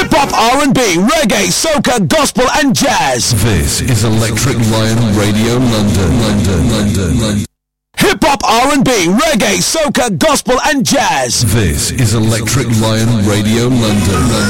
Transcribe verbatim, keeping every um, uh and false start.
Hip-hop, R and B, reggae, soca, gospel and jazz. This is Electric Lion Radio London, London, London, London. Hip-hop, R and B, reggae, soca, gospel and jazz. This is Electric Lion Radio London.